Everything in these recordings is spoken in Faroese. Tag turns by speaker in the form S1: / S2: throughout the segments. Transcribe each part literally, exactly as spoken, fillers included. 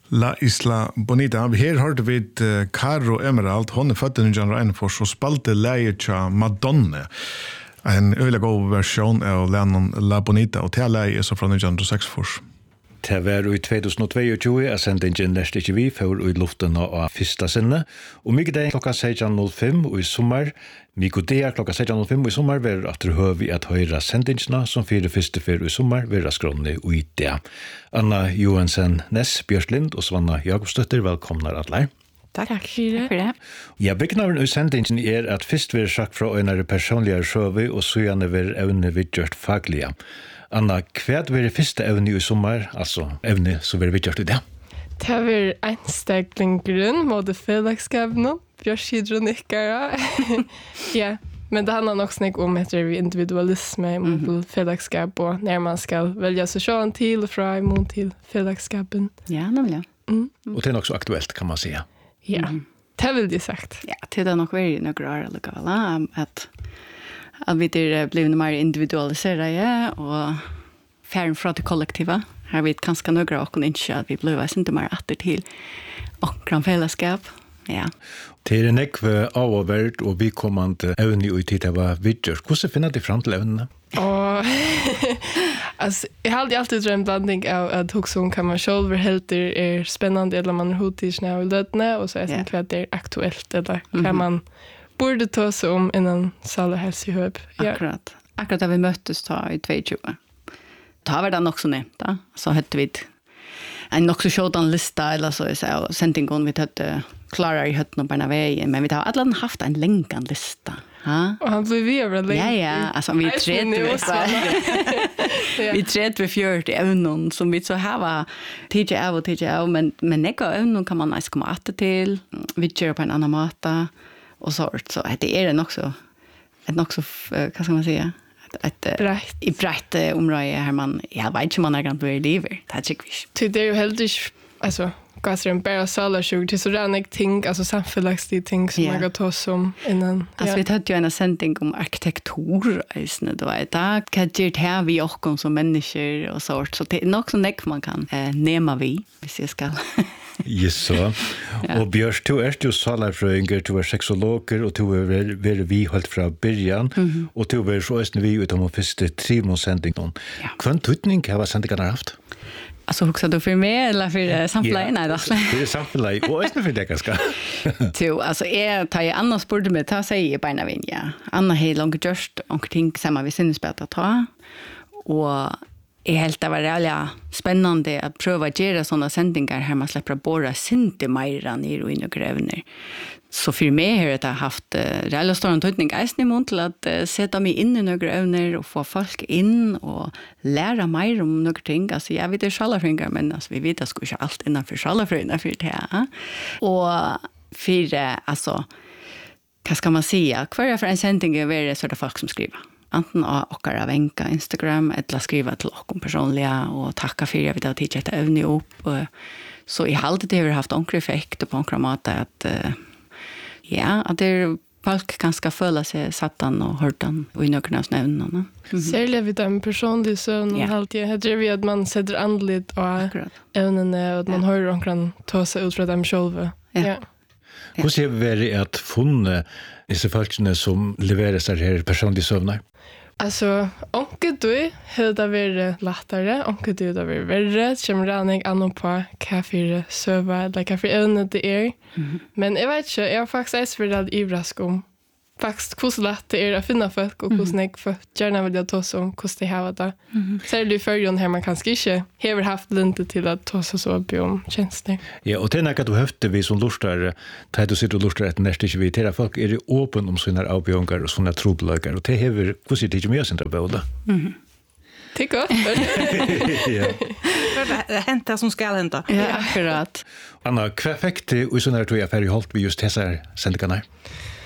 S1: La Isla Bonita. Her hørte vi uh, Caro Emerald, hun er født i nitton einogfyrre og spalte leiet til Madonna. En øyelig god versjon av Lennon La Bonita, og til leiet er så fra nitton seksogfyrre.
S2: Det var i tjugohundratjuetvå er sendingen Nest ikke vi for i luften av første sinne. Og mye det klokka seksten null fem og i sommer. Mye det er klokka seksten null fem og i sommer vil at du hører vi at høyre sendingene som fire første før i sommer vil ha skrånne ut det. Anna Johansen Ness, Bjørslind og Svanna Jakobstøtter, velkomne alle.
S3: Takk, Takk for det.
S2: Ja, byggnaden i sendingen er at først vil sagt fra en personlige sjøve og så gjerne vil evne vidgjørt faglige. Anna, hva er det første evne i sommer, altså evne som vil vidgjørt i det?
S3: Det er einsteklinggrunn mot fellesskapene, bjørshydronikkere. Ja, men det handler nok snakk om etter individualisme mot mm-hmm. fellesskap, og når man skal velge seg selv til og fra imot til fellesskapen.
S4: Ja, nemlig.
S3: Mm.
S2: Og det er nok så aktuelt, kan man si.
S3: Ja, mm. det vil de sagt.
S4: Ja, det er nok veldig noe rart likevel, at at vi er blevet mer individualiserade og färden fra det kollektiva. Her vet ganske noe av oss ikke at vi blev ikke mer atter til okran fellesskap. Ja.
S2: Det er en ekve av og verdt og vi kommande evne og tid av vidgjørt. Hvordan finner de frem til evnene?
S3: Og altså, jeg har alltid drømt blanding av at hoksom kan man selv helt er spennende eller man er hotidsne og løtene og så er det hva det er aktuelt eller hva man borde ta sig om innan Sala Helsehöp.
S4: Ja. Akkurat. Akkurat da vi møttes ta i tjugohundratjugo. Da var det nok så nevnt da. Så hette vi en nok så sådan lista eller så så sendingen vi hette klara i høtten på en vägen men vi har alla haft en längan lista. Ha?
S3: Och han blev vi över länge.
S4: Ja ja, alltså vi tredje vi tredje fjört evnen som vi så här var tidigare av och tidigare av men men neka evnen kan man nästan komma åter till. Vi kör på en annan mata. Och så så det är det också ett också vad ska man säga ett ett i brett område här man jag vet inte man är ganska väl lever det tycker vi
S3: det är ju helt alltså gasar en bara sala sjuk till så där ting alltså samfällagsliga ting som man går ta som innan
S4: alltså vi hade ju en sändning om arkitektur isne då är det kan det här vi också som människor och så så det är nog så näck man kan eh, nämna vi hvis jag ska
S2: Yes, så. Ja. Og Bjørs, du er jo salarfrøyinger, du er sexologer, og du er vært vi holdt fra byrjan, mm-hmm. og du er så østene vi ut om å første trimåndsendingen. Ja. Hva tøytning har sendingene haft?
S4: Altså, husker du for meg, eller for samfunnet? Nei, da.
S2: For samfunnet, og østene for det ganske.
S4: Jo, altså, jeg tar jeg Anna spurte meg, ta seg i beina vinn, ja. Anna har langt gjørst, og ting som vi synes bedre å ta, og jeg helt det var reallig spennende å prøve å gjøre sånne sendinger her man slipper å båre sinte meira ned og inn og grevner. Så for meg har jeg haft uh, reallig stor tøytning eisen i mån til at uh, sette meg inn i noen grevner og få folk inn og lære mer om noen ting. Altså, jeg vet det er sjalafringer, men altså, vi vet at det ikke alt innenfor sjalafringene for det. Ja. Og for, uh, altså, hva skal man si? Hver for en sending er det så er det folk som skriver. Anten av okkara venka Instagram, eller skriva til okkom personliga, og takka fyrir vi da tidsi etter evni opp. Så i halde det har vi haft onkre effekt på onkra måte at, uh, ja, at det er folk kan ska føle seg sattan og hørtan og i nøkene av snøvnene. Mm-hmm.
S3: Særlig vi den personlige søvn og alt det. Jeg tror vi at man setter andligt av evnene, og at man ja. hører omkring ta seg ut fra dem selv.
S4: Ja.
S3: Ja.
S2: Hvordan ser vi det at funne disse folkene som leverer seg her personlige søvner?
S3: Alltså, onke du har det vært lettere, onke du har det vært verre, kommer rannig an på hva for søva, eller hva for evne det er. Mm-hmm. Men jeg vet ikke, jeg har faktisk eis vært litt ivrask om faktisk hvordan lett det er å finne folk, og hvordan jeg får gjerne vil ta oss om hvordan de har det. Mm-hmm. Særlig i førgen her man kanskje ikke har haft linte til å ta oss opp om tjenester.
S2: Ja, og det er noe du høfte vi som lurer, da du sitter og lurer etter neste ikke vi til, folk er åpen om sånne avbjørnger og sånne trobeløker, og det hever, hvordan sier det ikke mye sin trobel?
S3: Mhm. Det er godt.
S2: Ja.
S5: Det henter som skal hente.
S4: Ja, akkurat.
S2: Anna, hva fikk det i sånne tog jeg ferdig holdt vi just disse sendingene her?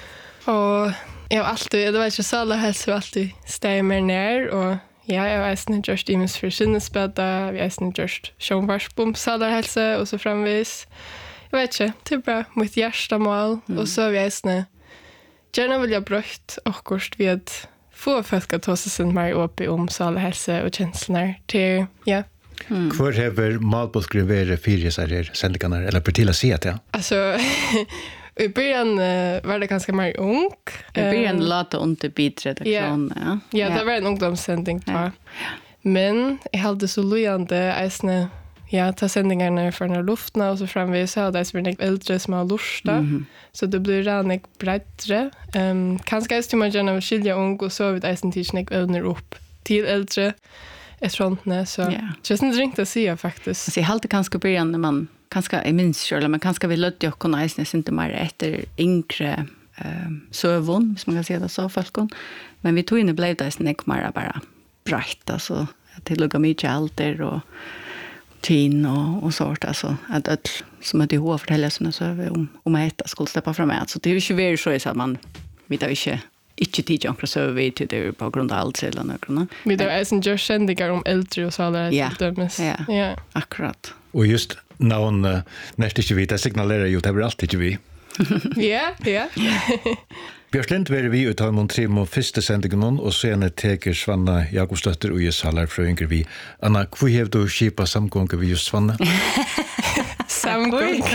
S3: Og jeg har alltid, det var ikke så alle helst, jeg har alltid steg mer ned, og ja, jeg har eisende gjørst imens for sinnesbøtta, vi har eisende gjørst sjånvarsbom, salar helse, og så framvis. Jeg vet ikke, det er bare mitt hjertemål, mm. og så har vi eisende gjerne vil jeg brøtt akkurat ved få folk at ta seg sin mer opp om salar helse og kjenslene til, ja,
S2: Mm. Hvor har Malbåtskriv vært fire her sendingarna, eller per til å si at ja?
S3: Alltså, i början uh, var det ganska mer ung.
S4: I början um, låta under bitredaktion,
S3: ja. Ja, det var en ungdomssändning på. Ja. Men jag hade så lojande äsne, ja, ta sändningarna för när luften och så framvis så det är det äldre som har lusta. Mm-hmm. Så det blir redan bredare. Um, kanske är det man gärna vill skilja ung och så vid äsne tills jag öppnar upp till äldre ett frontne, så yeah. Det är inte ringt att säga faktiskt.
S4: Så jag hade kanske början när man kanske är minst själv, men kanske vill lödja och kunna äsnes inte mer efter yngre eh, sövon, hvis man kan säga det så, folkon. Men vi tog in i blev det äsnes inte mer bara brett, alltså till lugga mycket alter och tin och, och sånt, alltså att öll som är ihåg fortälla sina söv om, om att äta skulle släppa fram med. Så det är ju inte väldigt så att man vet inte inte tid att söva vid till det på grund av allt eller något.
S3: Vi där är en just sändningar om äldre och så där
S4: ja.
S3: dömes.
S4: Ja,
S3: ja,
S4: akkurat.
S2: Och just någon uh, nästa inte vita signalerar ju det blir alltid vi.
S3: Ja, ja.
S2: Björslint var vi ut av Montrim och första sändningen och sen teker Svanna Jakobsdotter och Jes Hallar fröingar vi. Anna, hur har du skipa samgångar vi just Svanna?
S3: Samgång?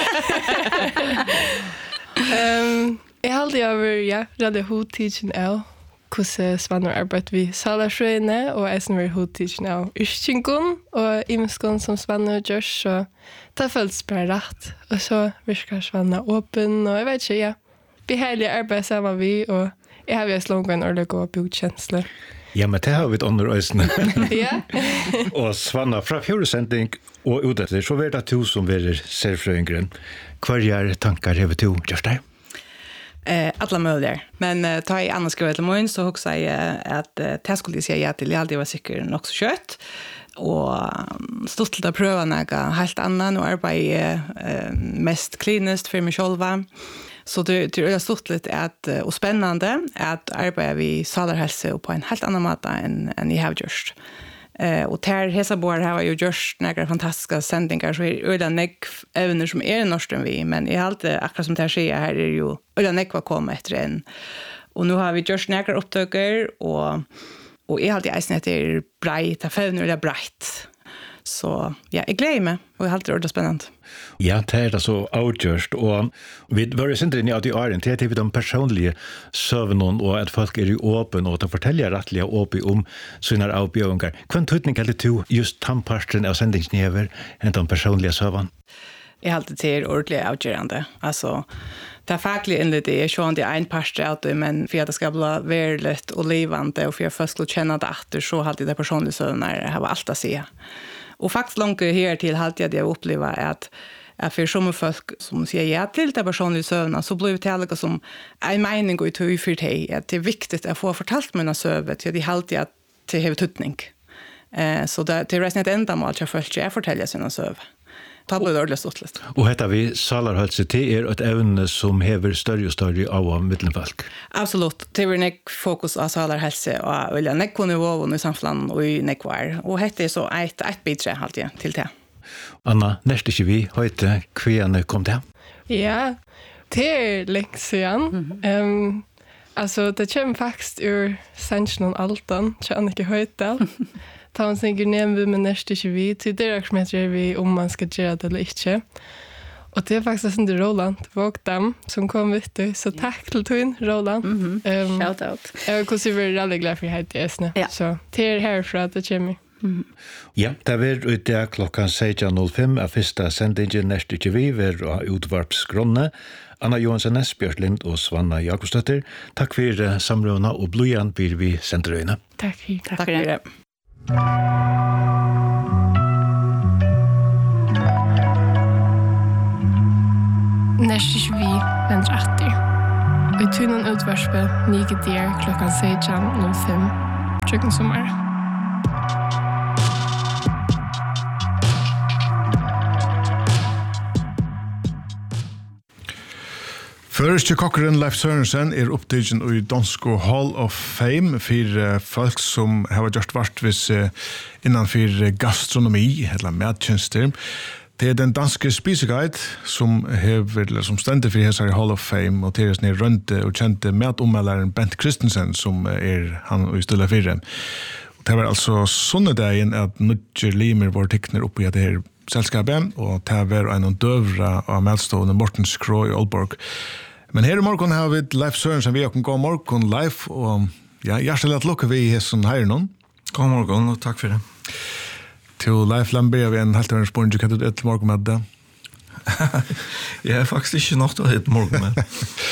S3: um, jag hade över, ja, rade hotteaching av hur Svanna arbetar vi Salarfröjne och jag som är hotteaching av Yrkjengon och Imskon som Svanna gör, så det följs bara rätt. Och så virkar Svanna öppen och jag vet inte, ja. Vi härliga arbetar samman vi och jag har ju slångt en ordentlig och bjudkänsla.
S2: Ja, men det har vi ett under ösne.
S3: Ja.
S2: Och Svanna, fra fjordsändning och utetter, så är det du som är särfröjngren. Hva tankar har du gjort där?
S5: Eh, alla möjliga. Men eh, ta i annars skriva till morgon så också jag att eh, det skulle jag säga ja till. Jag aldrig var säker nog så kött. Och stått till att pröva något helt annan och arbeta eh, mest kliniskt för mig själva. Så det, det är stort lite att, och spännande att arbeta vid salarhälsa på en helt annan måte än, än jag har gjort. Eh, och där Hesabor har ju gjort några fantastiska sändningar så är det nek ävner som är norrström vi, men i allt akkurat som det här säger här är ju öde nek vad kommer efter en. Och nu har vi gjort några upptöker och och är alltid ägst att det är brett, att fävner är brett. Så ja, jag gläder mig och det är alltid ordentligt spännande.
S2: Ja, det är så outgjørst, og vi var jo sindre inn i at vi er en til de personlige søvnene, og at folk er i åpen, og at de forteller rettelig åpen om sine avbjøringer. Hva tøytning er det to just tannparten av sendingsnever enn de personlige søvnene?
S5: Jag har alltid till ordentligt avgörande. Alltså, det är faktiskt enligt det. Jag tror det är en parst av det, men för att det ska bli värligt och levande och för att folk ska känna det efter så har det personliga sövnar har allt att se. Och faktiskt långt här till har jag det uppleva att att för som folk som säger ja till det personliga sövnar så blir det alldeles som en mening och ett huvud för dig att det är viktigt att få fortalt mina sövet så det är alltid att det har tutning. Eh, så det, det är resten ett enda mål att jag först jag fortäljer sina söv. Det blir det ordentligt stort litt.
S2: Og hetta vi salarhelse til er et evne som hever større og større av mittenfolk.
S5: Absolutt. Det er nek fokus av salarhelse og vilja nek på nivå i samfunnet og i nek var. Og hetta er så et, et bidre alltid til det.
S2: Anna, neste ikke vi høyte kviene kom til?
S3: Ja, det er lenge siden. Mm-hmm. Um, altså, det kommer faktisk ur Sanchen og Altan, til Annike Høytal. Ta man tänker nämna med nästa tjugo till det är som heter vi om man ska göra det eller inte. Och det är faktiskt inte Roland Vågdam som kom ute. Så tack till Twin Roland.
S4: Mm-hmm. um, Shout out.
S3: Jag kunde vara väldigt glad för att det är ja. Så det är härifrån att det kommer.
S2: Mm. Ja, det er ute klokkan sexton noll fem av første sendingen neste tjugo ved utvarpsgrunnet. Anna Johansen Esbjørnslind og Svanna Jakobsdotter. Takk for samrådene og blodjan blir vi senderøyene.
S3: Takk for det.
S5: Takk for det.
S3: Neste tjugo venter atter. Og i tunnen utvarspe nike der klokkan sexton noll fem. Trykken sommer.
S1: Først kokkeren Leif Sørensen er oppdagen i Dansko Hall of Fame for uh, folk som har gjort vart hvis uh, innanfor gastronomi eller medtjenester. Det er den danske spiseguide som, hever, som stender for hesar i Hall of Fame og til sin rønte og kjente medommelderen Bent Christensen som er han og i stille fire. Det var altså sunnedagen at Nudger Limer var tikkner oppe i det her selskapet, og det var en døvra av medstående Mortens Krå i Aalborg. Men her i morgen har vi Leif Sørensen, vi har kommet god morgen, Leif, og ja, hjertelig at lukke vi i som her nå.
S6: God morgen, og takk for det.
S1: Til Leif Lamber, vi er en helt annen spørsmål, hva du et morgen med det?
S6: Jeg er faktisk ikke nok til å ha et morgen med.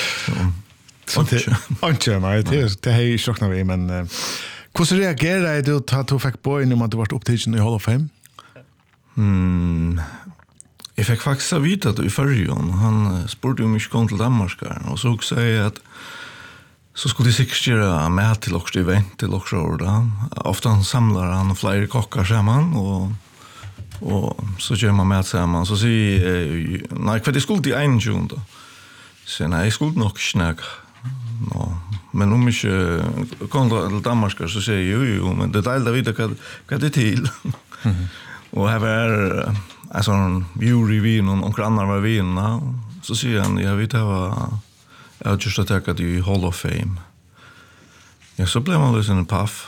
S1: Ikke, nei, det har jeg ikke vi, men hvordan reagerer du til at du fikk på inn om at du var opptidsen i Hall of Fame?
S6: Mm, jeg fikk faktisk å vite at i førgen, han spurte om ikke kom til Danmark, og så sa jeg at så skulle de sikkert gjøre med til også event til også år da. Ofte han samler han flere kokker sammen, og og så gjør man med sammen. Så sier jeg, nei, hva det skulle til einentjuende da? Så jeg, nei, jeg skulle nok snakke. No. Men om ikke kom til Danmark, så sier jeg, jo, jo, men det er deilig å vite hva, hva det er til. Mm-hmm. Og her var en sånn jury i vinen, og noen andre var vinen, så sier han, jeg vet hva, jeg har just takket i Hall of Fame. Ja, så ble man litt en paff.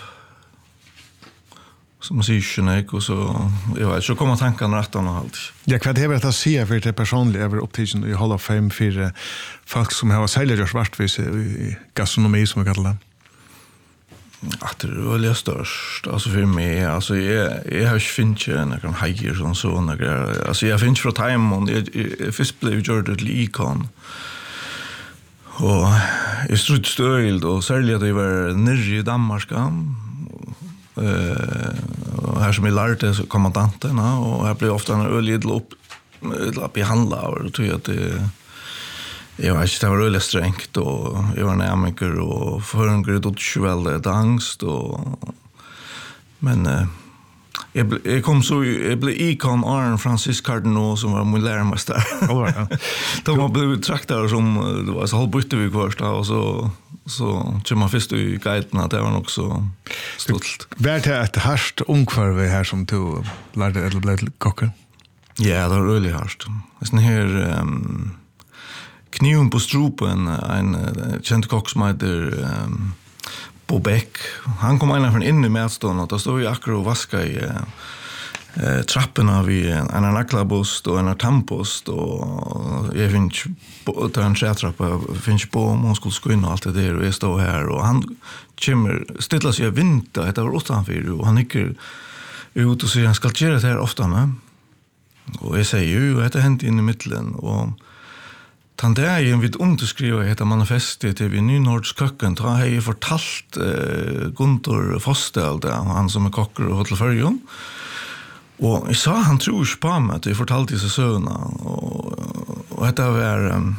S6: Så man sier ikke nek, og så, jeg vet, så kommer tankene rett og alt.
S1: Ja, hva det er det å si for det personlige over opptidsen i Hall of Fame for folk som har særlig gjort svartvis i gastronomi, som vi kaller det?
S6: Ja, det er veldig størst, altså for meg, altså jeg, jeg har ikke finnet noen heier sånn sånn, altså jeg finner fra Taimond, jeg, jeg, jeg først ble gjort et likon, og jeg strutt støyld, og særlig at jeg var nere i Danmark, Uh, her som jeg lærte kommandantene, og jeg ble ofte en øl idel opp, opp i handla, og jeg tror at det, jeg vet ikke, det var øyelig strengt, og jeg var nærmenker, og føringer det ikke veldig et angst, og, men uh, jeg, ble, jeg kom så, jeg ble ikon Arne Francis Cardinal, som var min læremester. Oh, ja. De var blevet traktet som, det var så halvbytte vi først, og så så kommer man først i guiden at det var nok så stolt.
S1: Var det et hardt ungkvarve her som du lærte eller ble kokker?
S6: Ja, det var veldig hardt. Sånn her um, kniven på strupen, en uh, kjent kokk som heter um, Bobek. Han kom inn fra inn i medstående, og da stod vi akkurat og vasket i uh, Eh, trapporna vi en naklabost och en tampost och jag finns på ta en trätrappa finns på om hon skulle gå in och allt det där och jag står här och han kommer stilla sig i vinter det var utanför och han gick ut och säger han ska göra det här ofta med och jag säger ju att det hänt in i mitten och han där är ju vid underskriva heter manifestet till vi Nynords köken tror jag har fortalt eh, Guntor Fostel där han som är kocker och hotell Förjon. Og jeg sa han tror ikke på meg at jeg fortalte disse søvnene, og, og dette var um,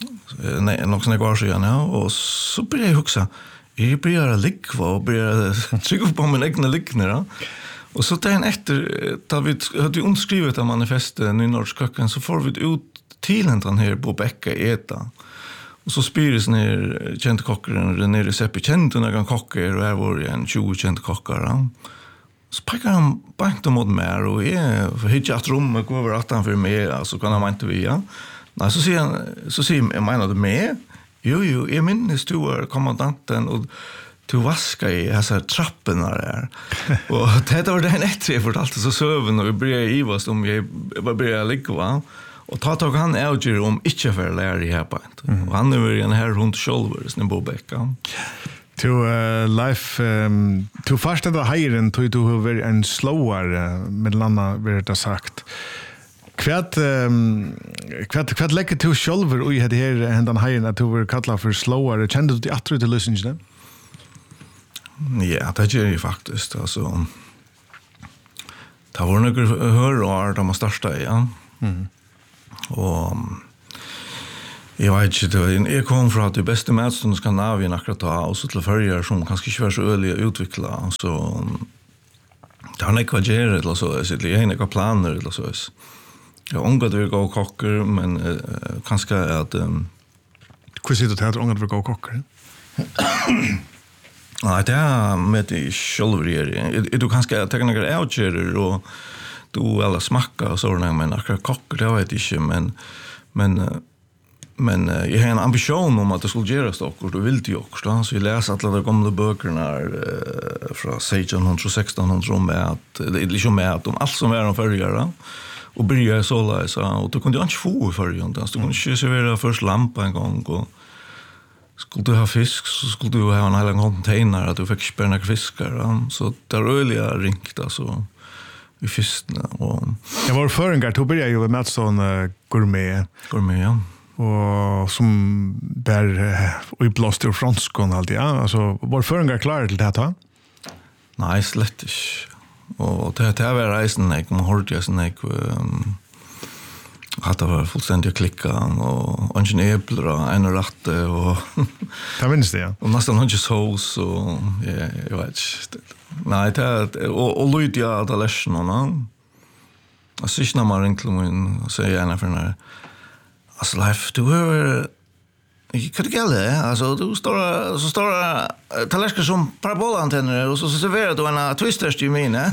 S6: nok sånn jeg var siden, ja, og så ble jeg huksa, jeg ble å ligge og ble å trykke på min egne liggene, ja. Og så dagen etter, da vi hadde underskrivet av manifestet Nynorsk køkken, så får vi ut til en her på Bekka eta. Og så spyres ned kjente kokkeren, René Receppi, kjente noen kokker, og her var det en tjue kjente kokker, ja. Så pekar han bankt mot mer, og jeg hittar at rommet går over at han for meg, så kan han mente vi, ja. Nei, så sier han, så sier jeg, mener du meg? Jo, jo, jeg minnes du var kommandanten, og du vasker i disse trappene der. Og det var den etter jeg fortalte så søven, og jeg ble i oss om jeg bare ble ligge, va? Og ta tog han avgjør om ikke for å lære i her bant. Og han er jo en her rundt sjølver, sånn på Bekka.
S1: To uh, Leif, um, to først etter heiren, tog du har vært en slåer, uh, med landa, vil jeg ha sagt. Hva um, legger du selv i det her hendan heiren, at du har kallet for slåer? Kjente du til at du til løsningene?
S6: Ja, det gjør jeg faktisk. Altså, det var noen hører de har startet, ja. Mm. Og jeg vet ikke, jeg kom fra de beste medstående Skandinavien akkurat da, og så til førjer som kanskje ikke var så øyelig å utvikle, så det har ikke vært gjerne, eller så, jeg har ikke planer, eller så. Jeg har unget vil gå kokker, men uh, kanskje at... Um,
S1: Hva sier du til at du unget vil gå kokker?
S6: Nei, det er med de selvregjer. Du kanskje tenker noen avgjører, og du eller smakker, og så, men akkurat kokker, det vet jeg ikke, men... men uh, men uh, jag har en ambition om att det skulle göras och du vill ju också så jag läser alla de gamla böckerna uh, från sexton sexton om att det är liksom med att de allt som är de förgöra och börja så där så och du kunde ju inte få förgöra så du kunde inte servera först lampa en gång och skulle du ha fisk så skulle du ha en hel container att du fick spänna fiskar så det är öliga ringt alltså i fiskarna och
S1: jag var föringar då började ju med sån uh, gourmet
S6: gourmet ja
S1: och som där uh, i blåst och franskon alltid ja alltså var föringar klar till det här
S6: nej slett inte och det det var reisen jag man hörde jag sån um, att det var fullständigt klicka och ungen äpplen och en rätt och
S1: det minns det ja
S6: och nästan hundra sås och ja jag vet inte nej det och och Lydia ja det läs någon och så när man ringer min säger gärna för när alltså life du hör jag kan gälla alltså du står så står taläska som parabolantenner och så serverar du en twister du menar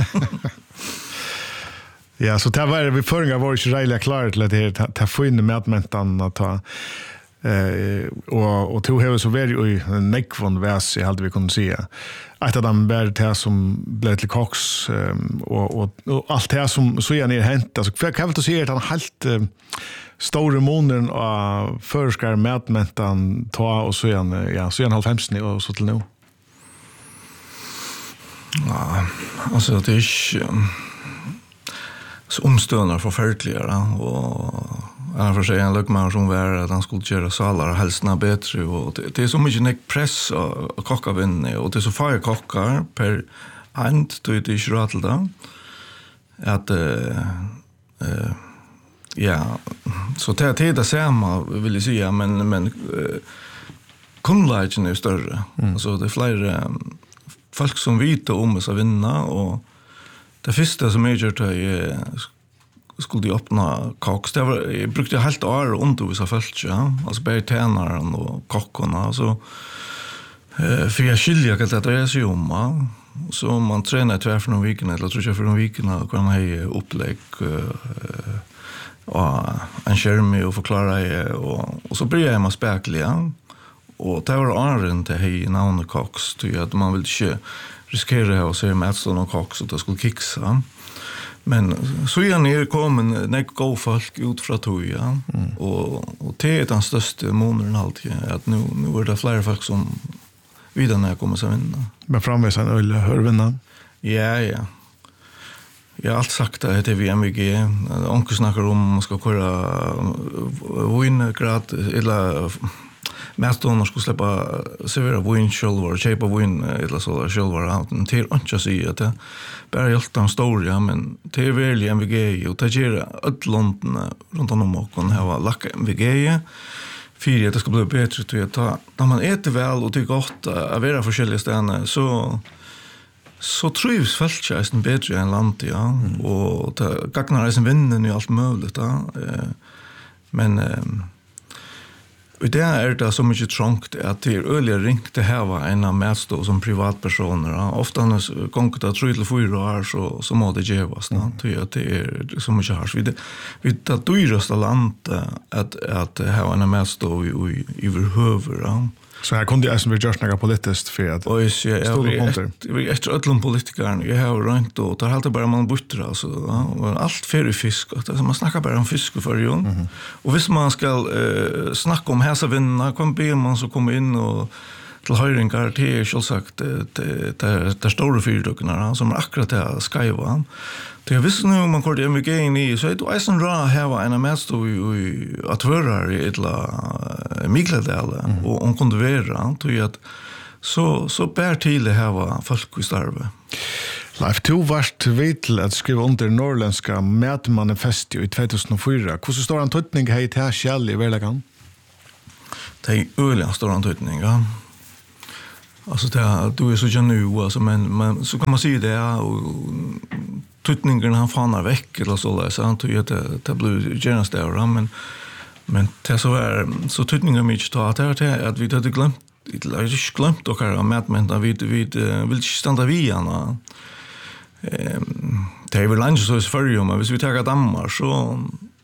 S1: ja så det var vi förringar var ju rejält klart till det ta, ta få in mätmentan att ta eh och och tog hela så väl i neck från vers i hade vi kunde se att de bär det som blev till koks och, och och allt det som så är ner hänt alltså för kan väl se att han helt eh, stora månaden och förskar mätmentan ta och så igen ja så en halvfems och så till nu
S6: ja alltså det är så omstående förfärligare och jag får säga en lökman som var att han skulle göra salar och hälsna bättre och det, det är så mycket press och kockavinne och det är så färre kockar per hand då är det inte rätt till det att uh, uh, ja så det är det samma vill jag säga men, men uh, kundlägen är större mm. alltså det är fler um, folk som vet om att vinna och det första som jag gjorde är skulle jag öppna koks. Det var, jag brukade helt år och undervisa folk, ja. Alltså bara tänaren och kockarna. Så, eh, för jag skiljer att det är sig om. Ja. Så man tränar tvär för någon viken, eller tror jag för någon viken, och kan ha upplägg eh, och en skärm och förklara det. Och, och så börjar jag med späkliga. Ja. Och det var åren till hej navnet koks. Till att man vill inte riskera att se mätstånd och koks och det skulle kiksa. Men så är ni kommen när gå folk ut från toja mm. och och det är den största månaden alltid att nu nu är det fler folk som vidare när kommer så vinna.
S1: Men framvis en öl hör vinna.
S6: Ja ja. Jag har allt sagt att det är V M G. Onkel snackar om man ska köra vingrad eller mästånarna skulle släppa servera vin själva och köpa vin eller så där själva till inte säga att det bara helt en stor men det är väl M V G och det ger ett land runt om och kan ha lacka M V G för att det ska bli bättre till att ta när man äter väl och det är gott att vara forskjellige steder så så trivs fältjästen bättre än land ja mm. och det gagnar det som vinnen i allt möjligt ja. Men och det är det så mycket trångt att det är öliga ringt det här var en av mätstå som privatpersoner. Ja. Ofta när gånget att tre till fyra år så, så må det gevas. Mm. Ja. Det är så mycket här. Vi, vi tar dyraste land att, att ha en mätstå i, i, i överhuvud. Ja.
S1: Så här kunde jag som vi görs några politiskt för att
S6: och jag, jag, jag är efter ödlom politiker. Jag har rönt och tar alltid bara man buttra. Alltså, ja, allt färre fisk. Alltså, man snackar bara om fisk för jord. Mm-hmm. Och hvis man ska eh, snacka om häsa vinna, kom be man så kommer in och till höjringar till självsagt det är stora fyrdukarna som är akkurat det här skajva. Det jag visste nu om man kortar M V G in i så är det eisen bra att ha en mästå i att höra i ett Mikladale mm. och hon kunde vara till att så, så bär till det här var folk i starve.
S1: Leif, du varst vidt att skriva under norrländska mätmanifest i tjugohundrafyra. Hur stor en tydning har det här själv i verkligheten?
S6: Det är öliga stor en tydning, ja. Alltså det är, du är så jag nu, alltså, men, men så kan man säga det och tydningen han fanar väck eller så där så han tror att det, det blir genast där men men det så är så tydningen mycket att det är att vi hade glömt eller inte glömt och har med men vi vi vill inte stanna vid igen. Ehm det är väl inte så för ju men hvis vi tar Danmark så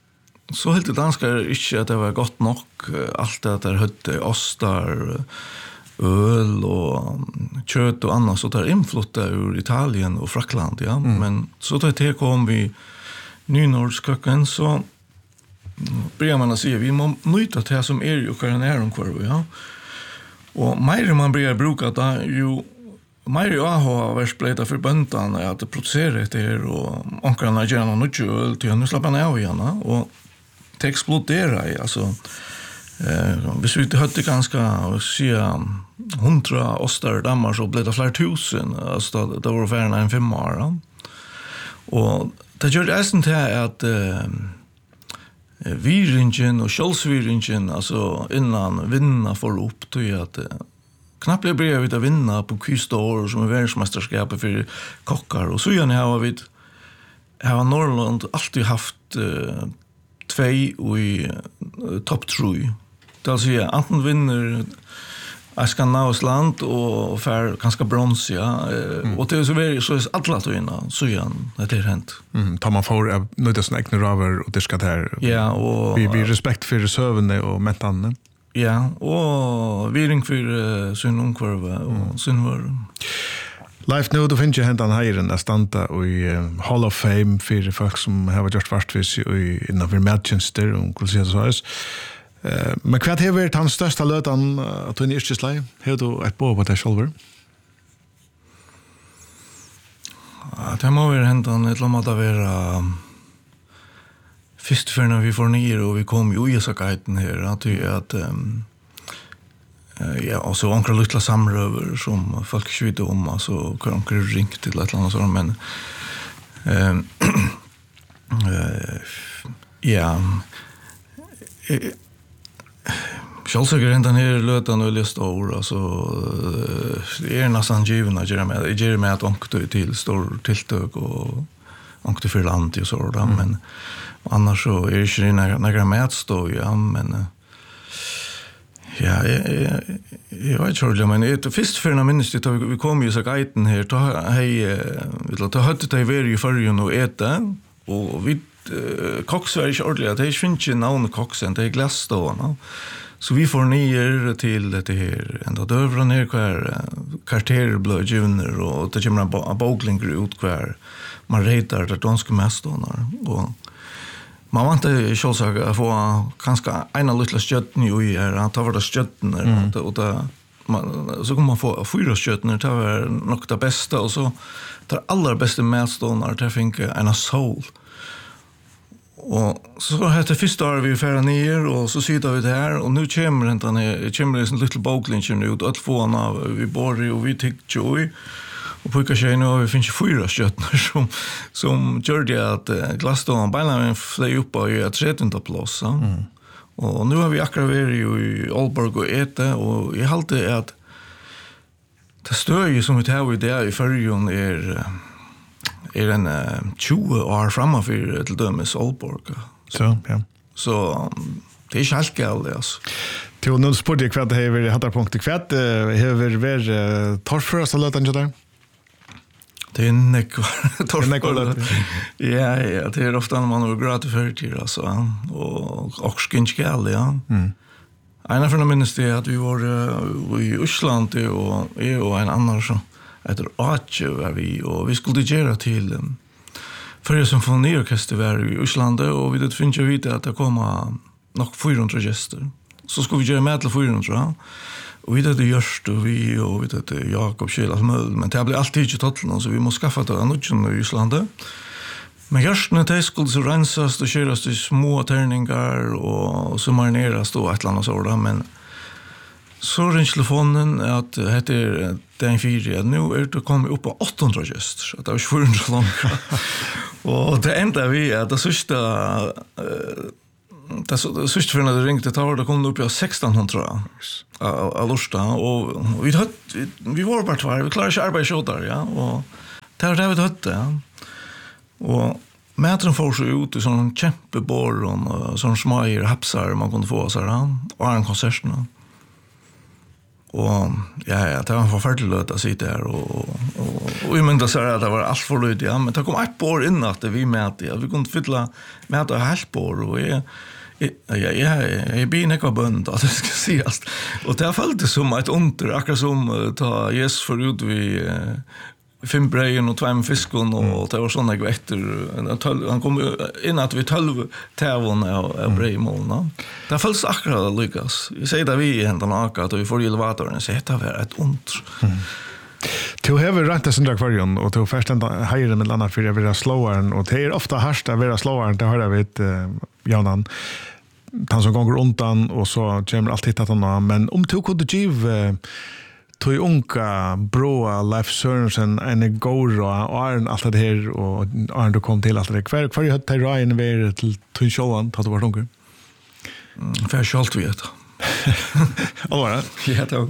S6: så helt det danskar inte att det var gott nog. Allt det där hötte ostar, öl och kött och annat så där inflotta ur Italien och Frankland, ja. Mm. Men så då det kom vi nynordsköken så börjar man att säga vi må nytta det som är ju karanäronkorv, ja. Och mer man börjar bruka det ju mer jag har varit blivit för böntan att producera det här och onkarna gärna något öl till nu slappar jag av igen och det exploderar alltså eh vi skulle hade ganska se hundra ostar dammar så blev det flera tusen alltså det var ungefär en fem år och det gör det sen till att eh viringen och själsviringen alltså innan vinna för upp till att knappt blir vi att vinna på kustår som är världsmästerskapet för kockar och så gör ni har vi har Norrland alltid haft uh, två i uh, topp tre. Det vill säga antingen vinner Skandinavland och för ganska brons ja mm. och det är så väl så är alla att vinna så igen det är hänt.
S1: Mm, tar man för nöjda såna egna över och det ska där.
S6: Ja och
S1: vi vi respekt för sövande och metanne.
S6: Ja, och vi ring för uh, sin omkvarva och mm. sin var.
S1: Life nu då finns ju händan här den stanta och i uh, Hall of Fame för folk som har gjort fast för sig i innan för Manchester och kulturellt så här. Uh, men vad har varit hans största lötan att du inte slay? Har du ett på på det själv?
S6: Ja, det må vara händan ett lomma att vara först för när vi får ner och vi kom ju i så guiden här att det att um, ja och så ankra lilla samröver som folk skjuter om alltså kan ankra ringt till ett annat sånt men ehm uh, ja Självsäkert den här lötan och list år alltså det är nästan givna ger med ger med att ankra till stor tilltök och ankra för land och så där men annars så är det inte några, några mätstå, ja, men ja, jag, jag, jag vet inte, men det först för en minst, då vi kom ju så guiden här, då hej, då hade det varit i förrjun och äta, och vi koks var inte ordentligt, det finns inte navn koksen, det är glasstående, så vi får ner till det här, ända dövra ner kvar karterblödjuner, och det kommer en bogling ut kvar, man retar det danska mästående, och man vant självsagt att få ganska ena lilla stjötten i er, att ta var det stjötten mm. och det, man, så kan man få fyra stjötten, det var nog det bästa och så det allra bästa mätståndar, det fick en sol. Och så hette första år vi färra ner och så sitter vi där och nu kommer det en kommer det en liten boklinchen ut att få av vi bor och vi tycker joy. Och på vilka tjejer nu har vi finns fyra stjötnar som, som gör det att glasstånden beina flöj upp och är trettonde plats. Mm. Och nu har vi akkurat varit i Aalborg och äta och jag halte att det stöj som vi tar i det i färgen är, är en tjugo år framför till dömes Aalborg.
S1: Så, ja.
S6: Så det är inte helt galt alltså.
S1: Till nu spurte jag kvart det här hattar punkt kvart har varit torrförsta lötan där.
S6: Det är nekvar. Ja, ja, det är ofta när man har gratis förtid alltså och och skinskall, ja. Mm. En av de minns det att vi var uh, i Island och jag och en annan så heter Arche var vi och vi skulle göra till um, för symfoniorkester var i Island och vi det finns ju vita att det kommer nog fyrahundra gäster. Så skulle vi göra med till fyrahundra. Och vi det görst och vi och vi det Jakob Kjellas Möll men det blir alltid inte totten så vi måste skaffa det annat i Island. Men görst när det skulle så rensas och köras till små tärningar och så marineras då ett eller annat sådär men så ringer telefonen att heter den fyra nu är det kommit upp på åttahundra gäster så det var fyrahundra långt. Och det enda vi är det sista uh, Det så sist för när det ringte tar det kom upp på sextonhundra av lusta och vi hade vi var bara två vi klarade inte arbeta så där ja och där där vi hade ja. Och mätaren får så ut i sån kämpeborr och sån smajer hapsar man kunde få så där och en konserterna. Och ja, ja, det var en förfärlig löt att sitta där och, och, och jag minns att det var allt för löt, ja, men det kom ett på år innan att vi mätte, ja, vi kunde fylla mäta helt på år och jag, ja, ja, ja, jag blir nekva bönd, att det ska sägas. Och det har följt som ett under, akkurat som ta Jesus förut vi fem brejen och två fiskon och mm. det var såna efter han kom in att vi tolv tävon och brejmål. Det följs akkurat lyckas. Jag säger det vi ända naka att vi får gilla vatten så heter det ett ont.
S1: Mm. Du har rätt att sända kvarjon och du först ända höjre med annat för att vara slowaren och det är ofta harst att vara slowaren, det har jag vet uh, Janan. Han som går undan och så kommer alltid att han men om du kunde giv uh, tog unga bra Leif Sørensen en gåra och Arn allt det här och Arn du kom till allt det kvar kvar jag hade Ryan över till till showen hade varit unga.
S6: Mm, för skalt vet.
S1: Allra.
S6: Ja, det.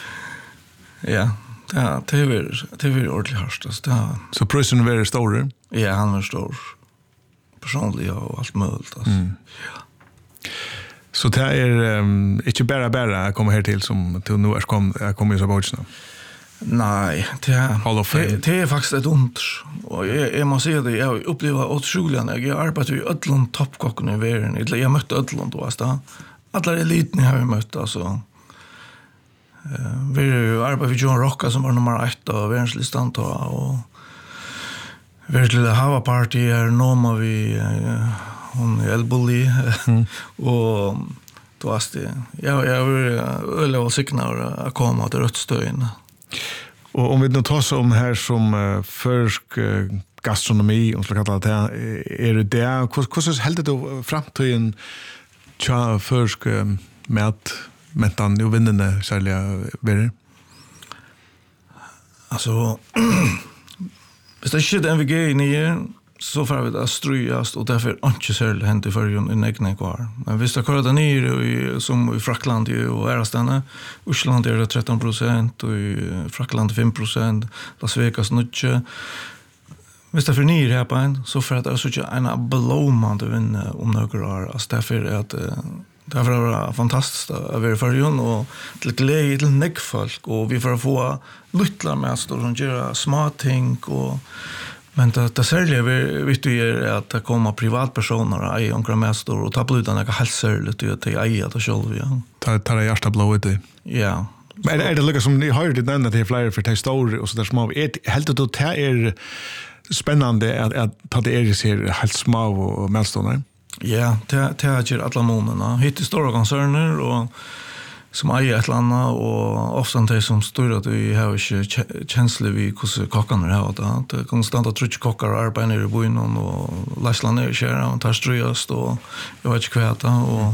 S6: Ja, det det är det är ordentligt harst det.
S1: Så prisen var stor.
S6: Ja, han var stor. Personligen och allt möjligt alltså. Mm. Ja.
S1: Så det är um, inte bara bara att komma här till som till nu är kom kommer ju så bort nu.
S6: Nej, det är det, det är faktiskt ett ont. Och jag, jag måste säga det, jag upplever otroligt när jag arbetar i ödlon toppkocken i världen. Eller jag mötte ödlon då alltså. Alla eliten har vi mött alltså. Uh, vi arbetar vid John Rocka som var nummer ett av världslistan då och vi skulle ha party här normalt vi uh, hon är elbully mm. och då var det jag jag vill öle och signar att komma till rötstöjen.
S1: Och om vi nu tar så om här som uh, försk uh, gastronomi om så kallar det är det där hur hur helt det framtiden tja försk uh, mat metan nu vinnande sälja vidare.
S6: Alltså visst det shit M V G ni så får vi det strujast och därför inte särskilt hänt i förrjun i nägna kvar. Men visst det kör det ner i, som i Frackland och Ärastana. Usland är det tretton procent och i Frackland fem procent. Las Vegas nutje. Visst det för ner här på en så för att det är så en blomande vinn om några år. Alltså därför är att det är för fantastiskt att vara i förrjun och till glädje till näggfolk och vi får få luttlar med oss som gör små ting och men det, det särliga vi vet ju är att det kommer privatpersoner i omkring mästor och ta på utan några helt särligt att jag äger det själv. Ja.
S1: Ta, ta det hjärta blå ut i.
S6: Ja.
S1: Men är, är det lika som ni har ju det nämnt att det är flera för det stor och så där små. Är det helt att det är spännande att, att ta det är ser helt små och mästorna?
S6: Ja, det, det är ju alla månaderna. Hittar stora koncerner och som äger ett landa och ofta de som styr att vi har inte känsla vid hur kockarna har det. Det är konstant att trutsch kockar och arbetar nere i byn och läsla ner i kärra och tar ströjast och jag vet inte kväta och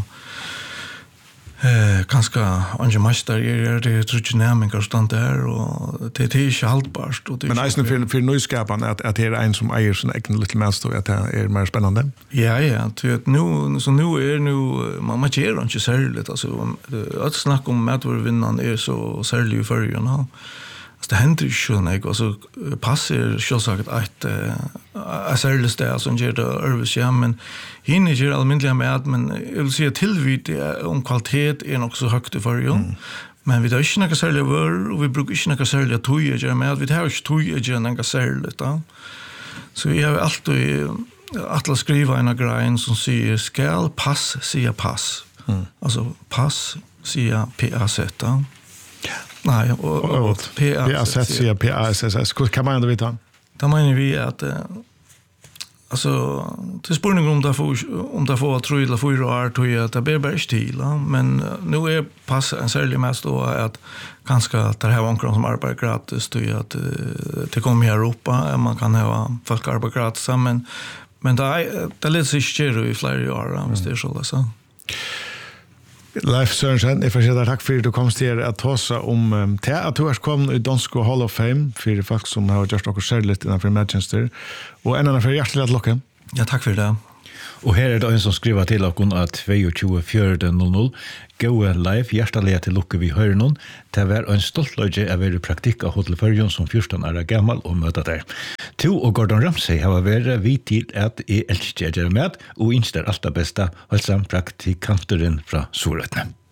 S6: eh, ganska andra mästare är det trutsch närmingar stand där och det är inte haltbart.
S1: Men eisen för, för nyskapan att, att det är en som äger sin egen lite mest och att det är mer spännande?
S6: Ja, ja. Nu, så nu är nu, man, man ger inte särskilt. Alltså, att snacka om matvarvinnan är så särskilt i förrjun. Alltså, det händer inte så mycket. Alltså, passer självsagt att äh, särskilt steg som ger det övers, ja, men hinner ger allmänliga mat, men jag vill säga tillvid om kvalitet är nog så högt i förrjun. Mm. Men vi har inte några särliga vörr och vi brukar inte några särliga tog att göra med. Vi har inte tog att göra några särligt. Ja. Så vi har alltid att skriva en grej som säger skall pass säga pass. Mm. Alltså pass säga P A Z. Ja. Nej, och, och, och P A Z
S1: säger P A S S. Hur kan man ändå veta?
S6: Då menar vi att alltså till spårning om det får om det får tror jag för år tror jag att det blir bara stil, men nu är pass en särskild mest då att ganska att det här vankran som arbetar gratis då att det kommer i Europa man kan ha folk arbetar gratis men men det är det leder sig sker i flera år om det är så så.
S1: Leif Sørensen, jeg får si deg takk for at du kom til å ta seg om um, til at du har kommet i Dansk Hall of Fame for folk som har gjort noe særlig innenfor Madchester. Og en annen for hjertelig at lukke.
S6: Ja, takk for det.
S2: Og her er det en som skriver til dere at tjueto fjorten null null. Gåe Leif, hjertelig til lukke vi hører noen. Det var en stolt løgje av være praktikk av Hotel Førjøen som fjorten er gammel og møte der. To og Gordon Ramsay har vært vidt til at jeg elsker å gjøre med og innstår alt det beste, altså praktikanteren fra Sorøtene.